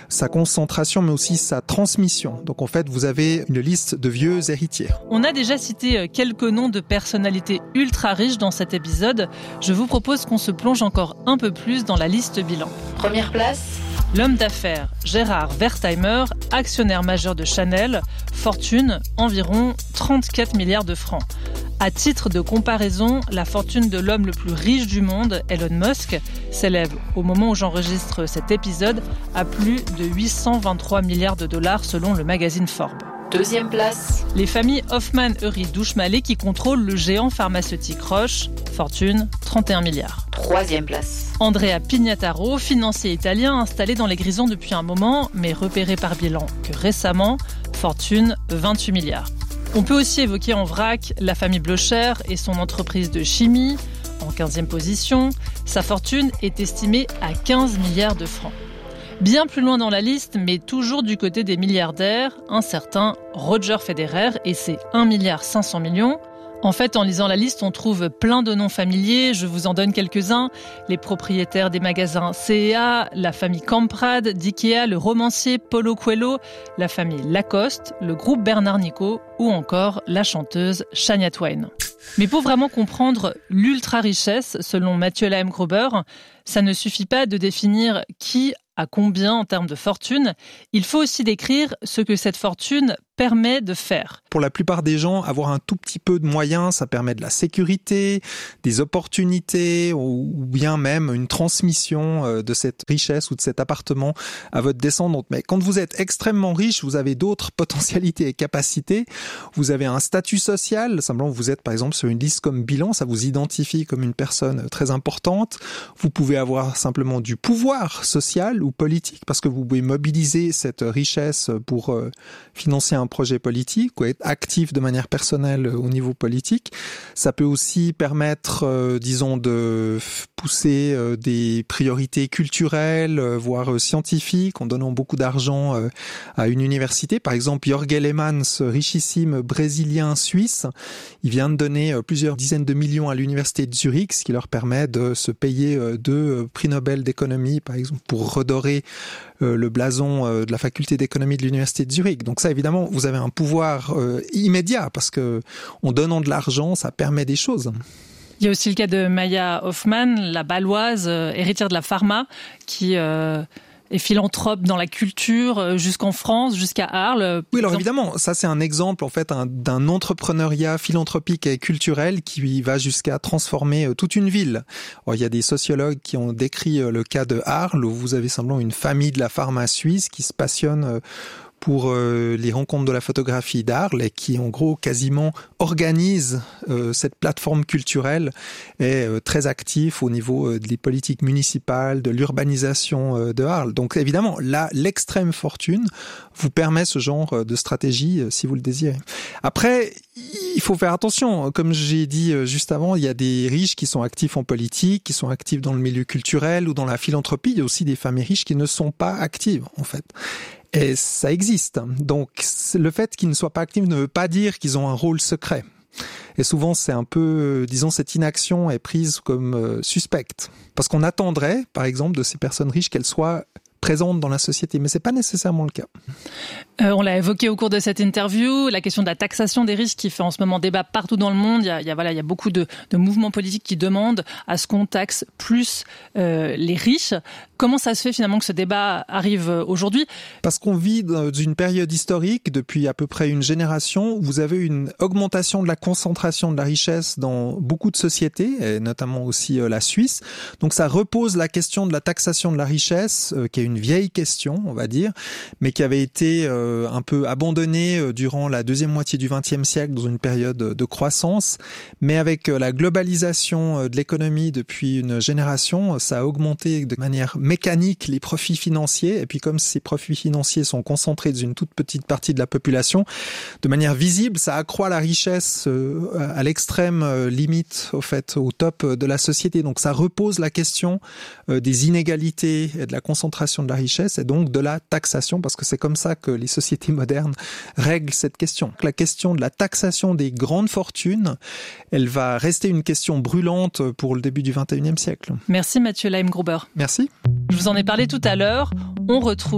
sa concentration, mais aussi sa transmission. Donc en fait, vous avez une liste de vieux héritiers. On a déjà cité quelques noms de personnalités ultra riches dans cet épisode. Je vous propose qu'on se plonge encore un peu plus dans la liste bilan. Première place, l'homme d'affaires Gérard Wertheimer, actionnaire majeur de Chanel, fortune environ 34 milliards de francs. À titre de comparaison, la fortune de l'homme le plus riche du monde, Elon Musk, s'élève, au moment où j'enregistre cet épisode, à plus de 823 milliards de dollars selon le magazine Forbes. deuxième place, Les familles Hoffmann-Eury-Douchemalet qui contrôlent le géant pharmaceutique Roche, fortune 31 milliards. troisième place, Andrea Pignataro, financier italien installé dans les Grisons depuis un moment, mais repéré par bilan que récemment, fortune 28 milliards. On peut aussi évoquer en vrac la famille Blocher et son entreprise de chimie, en 15e position. Sa fortune est estimée à 15 milliards de francs. Bien plus loin dans la liste, mais toujours du côté des milliardaires, un certain Roger Federer et ses 1,5 milliard. En fait, en lisant la liste, on trouve plein de noms familiers. Je vous en donne quelques-uns. Les propriétaires des magasins C&A, la famille Kamprad, d'Ikea, le romancier Paulo Coelho, la famille Lacoste, le groupe Bernard-Nico ou encore la chanteuse Shania Twain. Mais pour vraiment comprendre l'ultra-richesse, selon Mathieu Lahem-Gruber, ça ne suffit pas de définir qui a combien en termes de fortune. Il faut aussi décrire ce que cette fortune permet de faire. Pour la plupart des gens, avoir un tout petit peu de moyens, ça permet de la sécurité, des opportunités ou bien même une transmission de cette richesse ou de cet appartement à votre descendante. Mais quand vous êtes extrêmement riche, vous avez d'autres potentialités et capacités. Vous avez un statut social, simplement vous êtes par exemple sur une liste comme bilan, ça vous identifie comme une personne très importante. Vous pouvez avoir simplement du pouvoir social ou politique parce que vous pouvez mobiliser cette richesse pour financer un projet politique ou être actif de manière personnelle au niveau politique. Ça peut aussi permettre, disons, de pousser des priorités culturelles, voire scientifiques, en donnant beaucoup d'argent à une université. Par exemple, Jorge Lehmann, ce richissime brésilien suisse, il vient de donner plusieurs dizaines de millions à l'université de Zurich, ce qui leur permet de se payer 2 prix Nobel d'économie, par exemple, pour redorer le blason de la faculté d'économie de l'université de Zurich. Donc ça, évidemment, vous avez un pouvoir immédiat parce que en donnant de l'argent, ça permet des choses. Il y a aussi le cas de Maya Hoffmann, la Bâloise, héritière de la pharma, qui est philanthrope dans la culture jusqu'en France, jusqu'à Arles. Oui, alors évidemment, ça c'est un exemple en fait d'un entrepreneuriat philanthropique et culturel qui va jusqu'à transformer toute une ville. Alors, il y a des sociologues qui ont décrit le cas de Arles où vous avez simplement une famille de la pharma suisse qui se passionne pour les rencontres de la photographie d'Arles et qui en gros quasiment organise cette plateforme culturelle et très actif au niveau des politiques municipales, de l'urbanisation de Arles. Donc évidemment, là, l'extrême fortune vous permet ce genre de stratégie si vous le désirez. Après, il faut faire attention. Comme j'ai dit juste avant, il y a des riches qui sont actifs en politique, qui sont actifs dans le milieu culturel ou dans la philanthropie. Il y a aussi des familles riches qui ne sont pas actives en fait. Et ça existe. Donc, le fait qu'ils ne soient pas actifs ne veut pas dire qu'ils ont un rôle secret. Et souvent, c'est un peu, disons, cette inaction est prise comme suspecte. Parce qu'on attendrait, par exemple, de ces personnes riches qu'elles soient présentes dans la société, mais c'est pas nécessairement le cas. On l'a évoqué au cours de cette interview, la question de la taxation des riches qui fait en ce moment débat partout dans le monde. Il y a beaucoup de mouvements politiques qui demandent à ce qu'on taxe plus les riches. Comment ça se fait finalement que ce débat arrive aujourd'hui ? Parce qu'on vit dans une période historique, depuis à peu près une génération, où vous avez une augmentation de la concentration de la richesse dans beaucoup de sociétés, et notamment aussi la Suisse. Donc ça repose la question de la taxation de la richesse, qui est une vieille question, on va dire, mais qui avait été un peu abandonnée durant la deuxième moitié du XXe siècle dans une période de croissance. Mais avec la globalisation de l'économie depuis une génération, ça a augmenté de manière mécanique les profits financiers. Et puis comme ces profits financiers sont concentrés dans une toute petite partie de la population, de manière visible, ça accroît la richesse à l'extrême limite, au top de la société. Donc ça repose la question des inégalités et de la concentration de la richesse et donc de la taxation, parce que c'est comme ça que les sociétés modernes règlent cette question. La question de la taxation des grandes fortunes, elle va rester une question brûlante pour le début du XXIe siècle. Merci Mathieu Lahem-Gruber. Merci. Je vous en ai parlé tout à l'heure. On retrouve